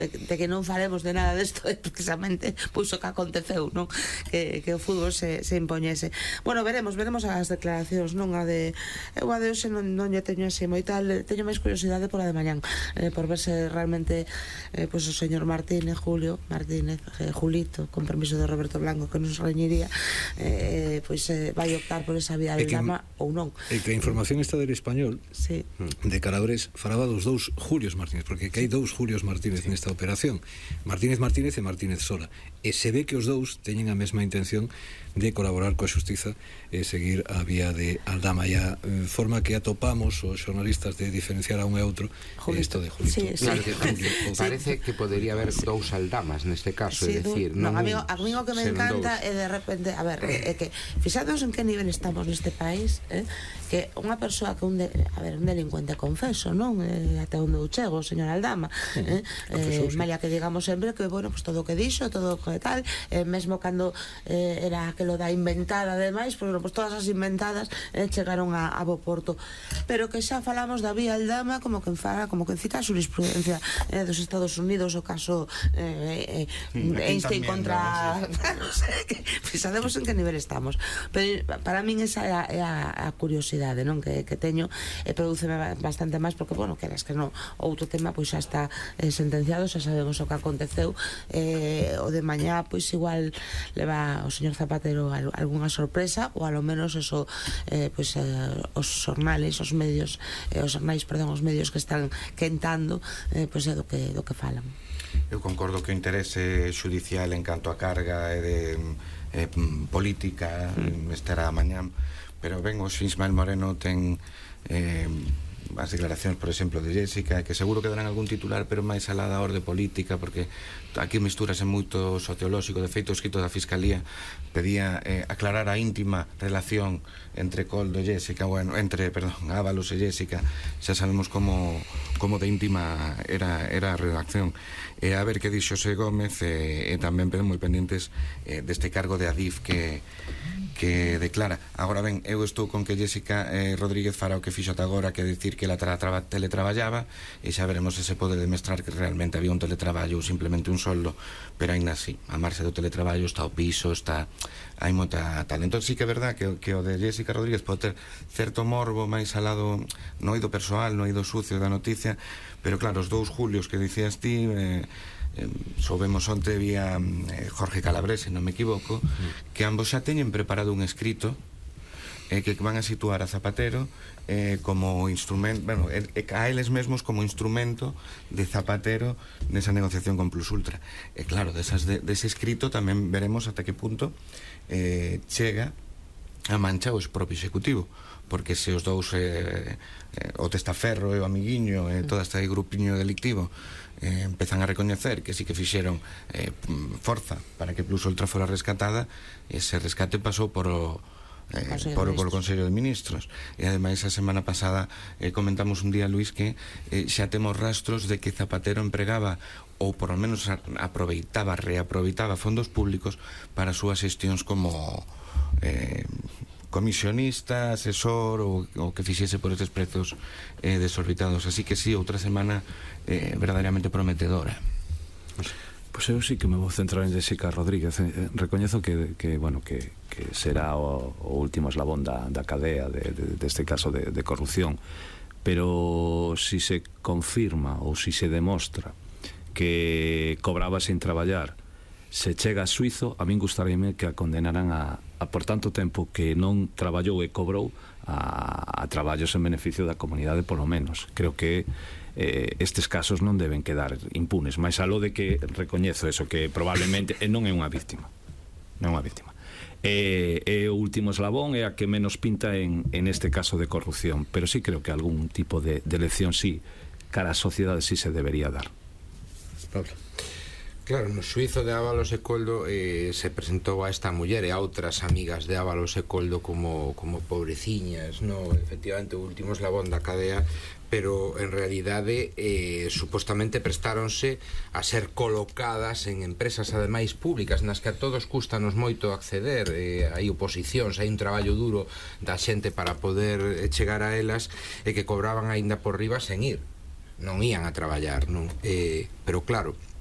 de que non falemos de nada desto é precisamente pois o que aconteceu, non? Que o fútbol se impoñese. Bueno, veremos as declaracións, non? Eu a de hoxe non lle teño así moi tal, teño máis curiosidade pola de mañán, por ver se realmente pois o señor Julito, con permiso de Roberto Blanco, que nos reñiría, pois vai optar por esa vía de Aldama ou non. E que a información está del Español, sí, de Caradores, falaba dos dous Julios Martínez, porque que hai dous Julios Martínez nesta operación, Martínez e Martínez Sola, e se ve que os dous teñen a mesma intención de colaborar coa xustiza e seguir a vía de Aldama, e a forma que atopamos os xornalistas de diferenciar a un e outro é isto de Julito. Claro que parece que podería haber dous Aldamas neste caso, é dicir, non, a mí o que me encanta é de repente, a ver, é que fixados en que nivel estamos neste país, que unha persoa que un delincuente confeso, non? Até onde eu chego, señor Aldama, malia que digamos sempre que, bueno, pues todo o que dixo, todo o que tal, mesmo cando era que lo da inventada ademais, pues todas as inventadas chegaron a bo porto, pero que xa falamos da vía Aldama como que cita a jurisprudencia dos Estados Unidos, o caso Einstein contra non sei, sabemos en que nivel estamos, pero para min esa é a curiosidade, non? Que teño, e prodúceme bastante máis, porque, bueno, queras que non, outro tema pois xa está sentenciado, xa sabemos o que aconteceu, o de mañá pois igual leva o señor Zapatero algunha sorpresa, ou alo menos eso, pois os xornais, os medios que están quentando, pois é do que falan. Eu concordo que o interese xudicial en canto a carga e de política estará mañán, pero ben, hoxe Ismael Moreno ten as declaracións, por exemplo, de Jéssica, que seguro que darán algún titular, pero máis alá da orde política, porque aquí misturase moito sociolóxico. De feito, o escrito da Fiscalía pedía aclarar a íntima relación entre Coldo e Jéssica, bueno, entre, Ábalos e Jéssica. Xa sabemos como de íntima era a redacción. A ver que dixo Xosé Gómez, e tamén moi pendientes deste cargo de Adif que declara. Agora ben, eu estou con que Jéssica Rodríguez fará o que fixo ata agora, que decir que ela teletraballaba, e xa veremos se se pode demostrar que realmente había un teletraballo ou simplemente un soldo, pero ainda así, a marxe do teletraballo está o piso, hai moita tal. Entón sí que é verdad que o de Jéssica Rodríguez pode ter certo morbo máis al lado no eido persoal, no eido sucio da noticia, pero claro, os dous Julios que dicías ti, soubemos onte vía Jorge Calabrese, non me equivoco, que ambos xa teñen preparado un escrito que van a situar a Zapatero como instrumento, bueno, a eles mesmos como instrumento de Zapatero nesa negociación con Plus Ultra. E claro, dese escrito tamén veremos ata que punto chega a mancha o propio Executivo, porque se os dous o Testaferro e o Amiguiño e todo este grupiño delictivo empezan a recoñecer que sí que fixeron forza para que Plus Ultra fora rescatada, ese rescate pasou por o Consello de Ministros. E ademais a semana pasada comentamos un día, Luis, que xa temos rastros de que Zapatero empregaba, ou por lo menos reaproveitaba fondos públicos para as súas xestións como comisionista, asesor, ou que fixese por estes prezos desorbitados. Así que sí, outra semana verdadeiramente prometedora. Pois eu sí que me vou centrar en Jéssica Rodríguez. Recoñezo que será o último eslabón da cadea deste caso de corrupción, pero si se confirma ou si se demostra que cobraba sin traballar, se chega a xuizo, a min gustaríame que a condenaran a por tanto tempo que non traballou e cobrou a traballos en beneficio da comunidade, polo menos. Creo que estes casos non deben quedar impunes, máis aló de que recoñezo eso, que probablemente non é unha víctima, é o último eslabón, é a que menos pinta en este caso de corrupción, pero sí creo que algún tipo de lección sí, cara á sociedade sí se debería dar. Claro, no xuizo de Ábalos e Coldo se presentou a esta muller e a outras amigas de Ábalos e Coldo como pobreciñas, no, efectivamente o último eslabón da cadea, pero en realidade supostamente prestáronse a ser colocadas en empresas ademais públicas nas que a todos custanos moito acceder, hai oposicións, hai un traballo duro da xente para poder chegar a elas, e que cobraban aínda por riba sen ir. non ían a traballar, non? Pero claro,